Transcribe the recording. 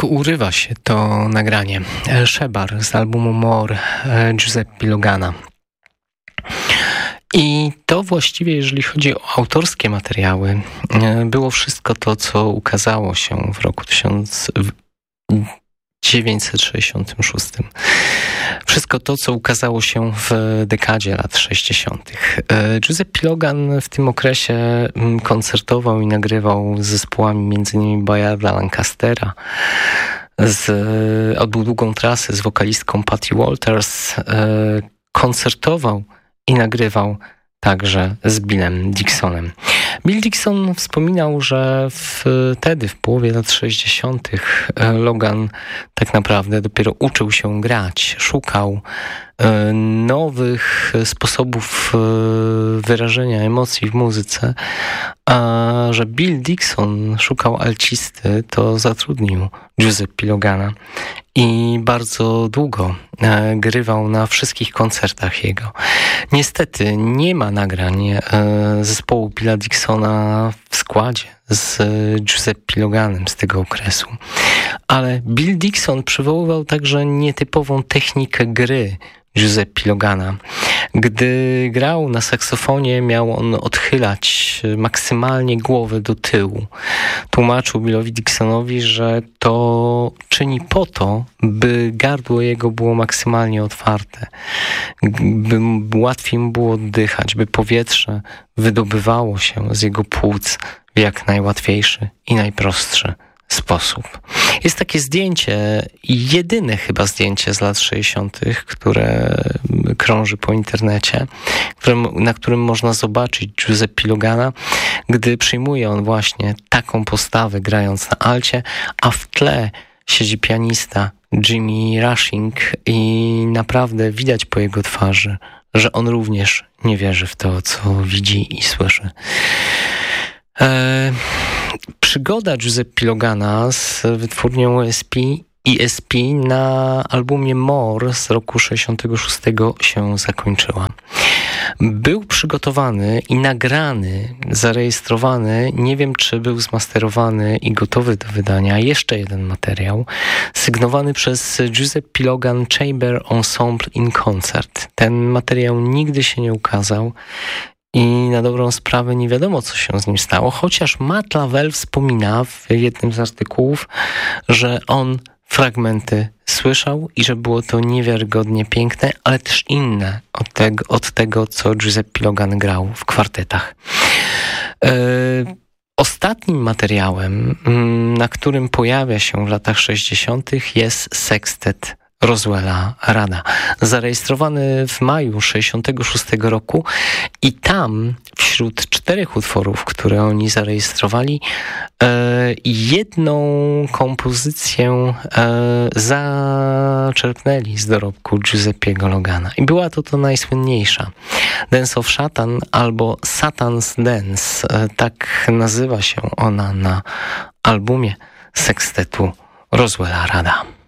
tak urywa się to nagranie. Shebar z albumu More Giuseppe Logana. I to właściwie, jeżeli chodzi o autorskie materiały, było wszystko to, co ukazało się w roku 1966. Wszystko to, co ukazało się w dekadzie lat 60. Giuseppe Logan w tym okresie koncertował i nagrywał z zespołami m.in. Bayarda Lancastera, odbył długą trasę z wokalistką Patty Walters, koncertował i nagrywał także z Billem Dixonem. Bill Dixon wspominał, że wtedy, w połowie lat 60. Logan tak naprawdę dopiero uczył się grać, szukał nowych sposobów wyrażenia emocji w muzyce, a że Bill Dixon szukał alcisty, to zatrudnił Giuseppe Logana i bardzo długo grywał na wszystkich koncertach jego. Niestety nie ma nagrań zespołu Billa Dixona w składzie z Giuseppe Loganem z tego okresu. Ale Bill Dixon przywoływał także nietypową technikę gry Giuseppe Logana. Gdy grał na saksofonie, miał on odchylać maksymalnie głowę do tyłu. Tłumaczył Billowi Dixonowi, że to czyni po to, by gardło jego było maksymalnie otwarte, by łatwiej mu było oddychać, by powietrze wydobywało się z jego płuc w jak najłatwiejszy i najprostszy sposób. Jest takie zdjęcie, jedyne chyba zdjęcie z lat 60., które krąży po internecie, na którym można zobaczyć Giuseppe Logana, gdy przyjmuje on właśnie taką postawę grając na alcie, a w tle siedzi pianista Jimmy Rushing i naprawdę widać po jego twarzy, że on również nie wierzy w to, co widzi i słyszy. Przygoda Giuseppe Logana z wytwórnią ESP na albumie More z roku 66 się zakończyła. Był przygotowany i nagrany, zarejestrowany, nie wiem czy był zmasterowany i gotowy do wydania, jeszcze jeden materiał sygnowany przez Giuseppe Logan Chamber Ensemble in Concert. Ten materiał nigdy się nie ukazał i na dobrą sprawę nie wiadomo, co się z nim stało, chociaż Matt Lavelle wspomina w jednym z artykułów, że on fragmenty słyszał i że było to niewiarygodnie piękne, ale też inne od tego, co Giuseppe Logan grał w kwartetach. Ostatnim materiałem, na którym pojawia się w latach 60. jest sekstet Roswella Rada, zarejestrowany w maju 66 roku i tam wśród 4 utworów, które oni zarejestrowali, jedną kompozycję zaczerpnęli z dorobku Giuseppego Logana i była to najsłynniejsza. Dance of Satan albo Satan's Dance, tak nazywa się ona na albumie sekstetu Roswella Rada.